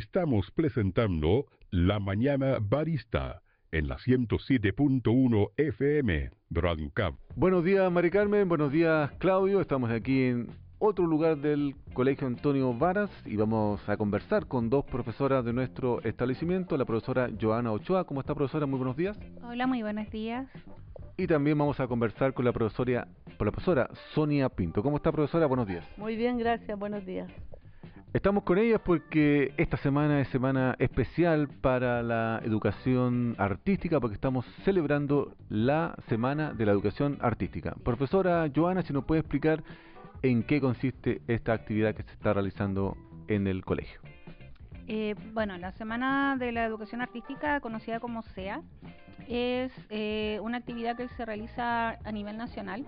estamos presentando La Mañana Barista en la 107.1 FM Radio Cap. Buenos días, Mari Carmen. Buenos días, Claudio. Estamos aquí en otro lugar del Colegio Antonio Varas y vamos a conversar con dos profesoras de nuestro establecimiento, la profesora Joana Ochoa. ¿Cómo está, profesora? Muy buenos días. Hola, muy buenos días. Y también vamos a conversar con la profesora Sonia Pinto. ¿Cómo está, profesora? Buenos días. Muy bien, gracias. Buenos días. Estamos con ellas porque esta semana es semana especial para la educación artística, porque estamos celebrando la Semana de la Educación Artística. Profesora Joana, si nos puede explicar en qué consiste esta actividad que se está realizando en el colegio. Bueno, la Semana de la Educación Artística, conocida como SEA, es una actividad que se realiza a nivel nacional.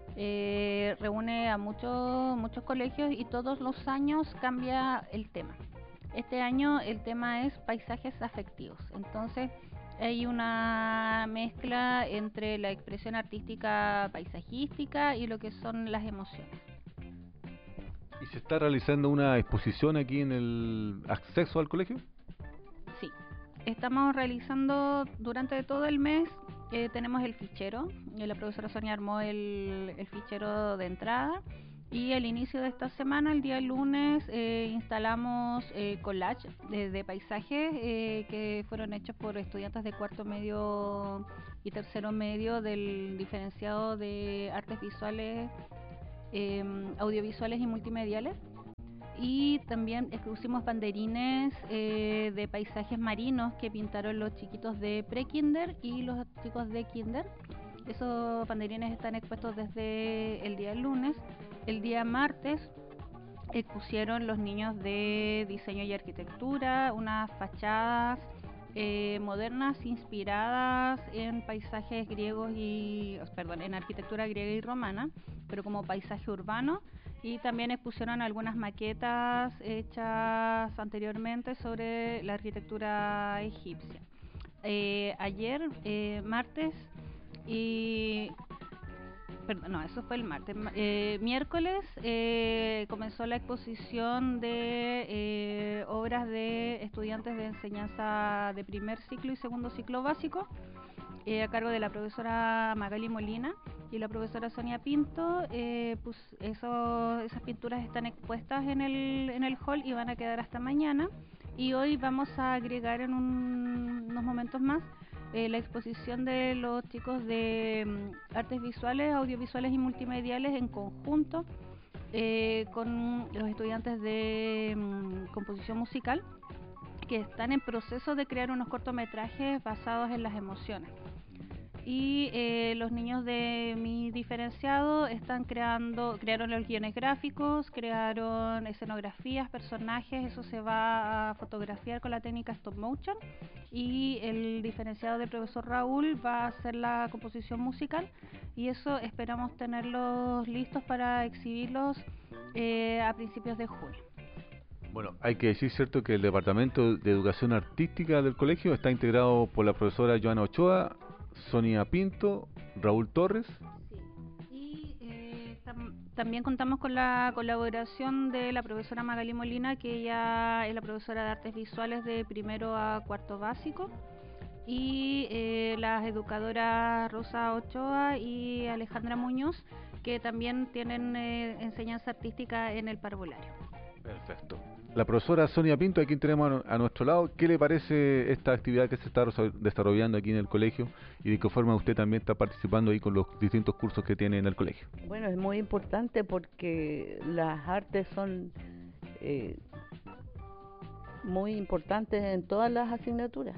Reúne a muchos colegios y todos los años cambia el tema. Este año el tema es paisajes afectivos, entonces hay una mezcla entre la expresión artística paisajística y lo que son las emociones. ¿Y se está realizando una exposición aquí en el acceso al colegio? Sí, estamos realizando durante todo el mes. Tenemos el fichero, la profesora Sonia armó el fichero de entrada y al inicio de esta semana, el día lunes, instalamos collage de paisajes que fueron hechos por estudiantes de cuarto medio y tercero medio del diferenciado de artes visuales, audiovisuales y multimediales. Y también pusimos banderines de paisajes marinos que pintaron los chiquitos de pre-kinder y los chicos de kinder. Esos banderines están expuestos desde el día lunes. El día martes pusieron los niños de diseño y arquitectura unas fachadas modernas inspiradas en paisajes griegos en arquitectura griega y romana, pero como paisaje urbano. Y también expusieron algunas maquetas hechas anteriormente sobre la arquitectura egipcia. Ayer, martes, eso fue el martes. Miércoles comenzó la exposición de obras de estudiantes de enseñanza de primer ciclo y segundo ciclo básico, a cargo de la profesora Magali Molina y la profesora Sonia Pinto. Esas pinturas están expuestas en el hall y van a quedar hasta mañana. Y hoy vamos a agregar en unos momentos más la exposición de los chicos de artes visuales, audiovisuales y multimediales en conjunto con los estudiantes de composición musical, que están en proceso de crear unos cortometrajes basados en las emociones. Y los niños de mi diferenciado crearon los guiones gráficos, crearon escenografías, personajes. Eso se va a fotografiar con la técnica stop motion, y el diferenciado del profesor Raúl va a hacer la composición musical, y eso esperamos tenerlos listos para exhibirlos a principios de junio. Bueno, hay que decir, cierto, que el Departamento de Educación Artística del colegio está integrado por la profesora Joana Ochoa, Sonia Pinto, Raúl Torres. Sí. Y también contamos con la colaboración de la profesora Magali Molina, que ella es la profesora de artes visuales de primero a cuarto básico, y las educadoras Rosa Ochoa y Alejandra Muñoz, que también tienen enseñanza artística en el parvulario. Perfecto. La profesora Sonia Pinto, aquí tenemos a nuestro lado. ¿Qué le parece esta actividad que se está desarrollando aquí en el colegio y de qué forma usted también está participando ahí con los distintos cursos que tiene en el colegio? Bueno, es muy importante porque las artes son muy importantes en todas las asignaturas.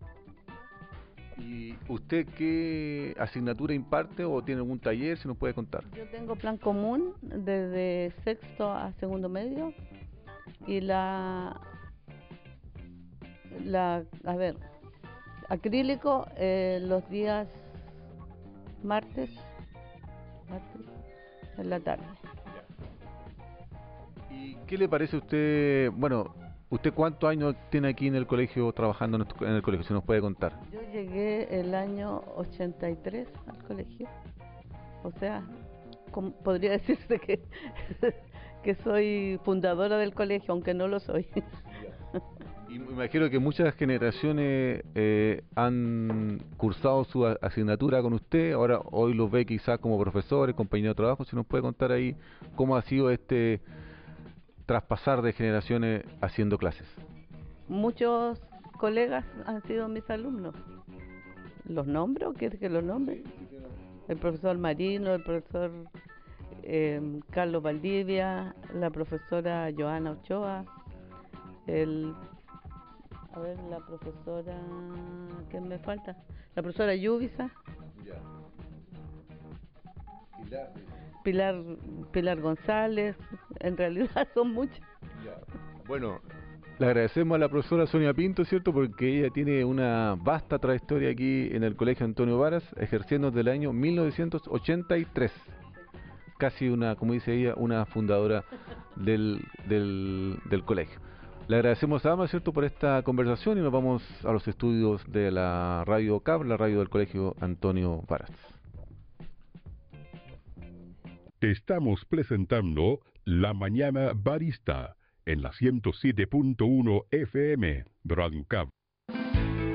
¿Y usted qué asignatura imparte o tiene algún taller, si nos puede contar? Yo tengo plan común desde sexto a segundo medio y acrílico los días martes en la tarde. ¿Y qué le parece a usted? Bueno, ¿usted cuántos años tiene aquí en el colegio, trabajando en el colegio, si nos puede contar? Yo llegué el año 83 al colegio, o sea, podría decirse que soy fundadora del colegio, aunque no lo soy. Y me imagino que muchas generaciones han cursado su asignatura con usted, ahora hoy los ve quizás como profesores, compañeros de trabajo. Si nos puede contar ahí cómo ha sido este traspasar de generaciones haciendo clases. Muchos colegas han sido mis alumnos. ¿Los nombro? ¿Quieres que los nombre? El profesor Marino, el profesor Carlos Valdivia, la profesora Joana Ochoa, la profesora, ¿qué me falta? La profesora Yubisa, Pilar González, en realidad son muchos. Bueno, le agradecemos a la profesora Sonia Pinto, ¿cierto? Porque ella tiene una vasta trayectoria aquí en el Colegio Antonio Varas, ejerciendo desde el año 1983. Casi una, como dice ella, una fundadora del colegio. Le agradecemos a ambas, ¿cierto?, por esta conversación y nos vamos a los estudios de la radio CAP, la radio del Colegio Antonio Varas. Estamos presentando La Mañana Barista en la 107.1 FM, Radio CAP.